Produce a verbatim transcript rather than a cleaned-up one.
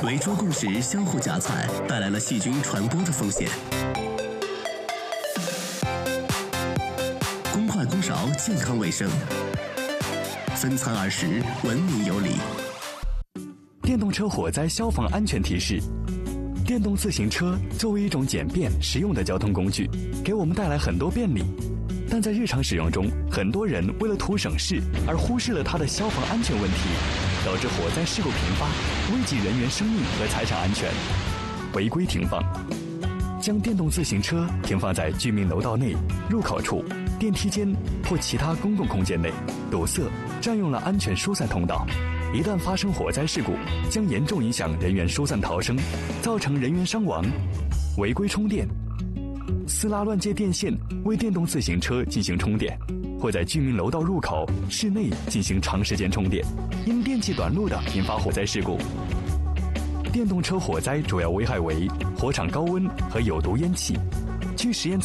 围桌共食、相互夹菜，带来了细菌传播的风险。公筷公勺，健康卫生；分餐而食，文明有礼。 电动车火灾消防安全提示：电动自行车作为一种简便实用的交通工具，给我们带来很多便利，但在日常使用中，很多人为了图省事而忽视了它的消防安全问题，导致火灾事故频发，危及人员生命和财产安全。违规停放，将电动自行车停放在居民楼道内、入口处、电梯间或其他公共空间内，堵塞、占用了安全疏散通道。一旦发生火灾事故，将严重影响人员疏散逃生，造成人员伤亡。违规充电，私拉乱接电线为电动自行车进行充电，或在居民楼道入口、室内进行长时间充电，因电器短路的引发火灾事故。电动车火灾主要危害为火场高温和有毒烟气。据实验